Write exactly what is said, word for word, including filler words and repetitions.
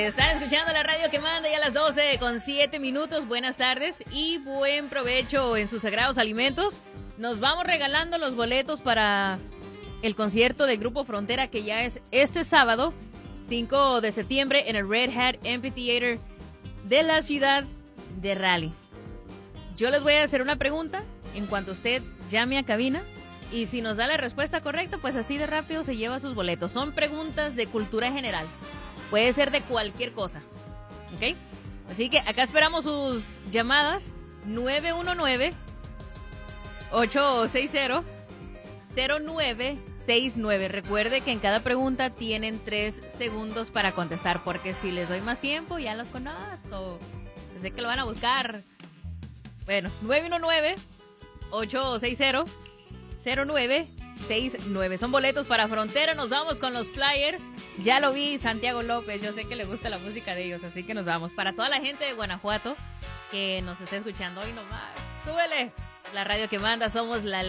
Están escuchando la radio que manda ya a las doce con siete minutos. Buenas tardes y buen provecho en sus sagrados alimentos. Nos vamos regalando los boletos para el concierto del Grupo Frontera, que ya es este sábado, cinco de septiembre, en el Red Hat Amphitheater de la ciudad de Raleigh. Yo les voy a hacer una pregunta en cuanto usted llame a cabina, y si nos da la respuesta correcta, pues así de rápido se lleva sus boletos. Son preguntas de cultura general. Puede ser de cualquier cosa, ¿ok? Así que acá esperamos sus llamadas. nueve uno nueve, ocho seis cero, cero nueve seis nueve. Recuerde que en cada pregunta tienen tres segundos para contestar, porque si les doy más tiempo, ya los conozco. Sé que lo van a buscar. Bueno, nueve uno nueve, ocho seis cero, cero nueve seis nueve. Son boletos para Frontera. Nos vamos con los Flyers. Ya lo vi, Santiago López. Yo sé que le gusta la música de ellos, así que nos vamos. Para toda la gente de Guanajuato que nos está escuchando hoy nomás, súbele. La radio que manda, somos la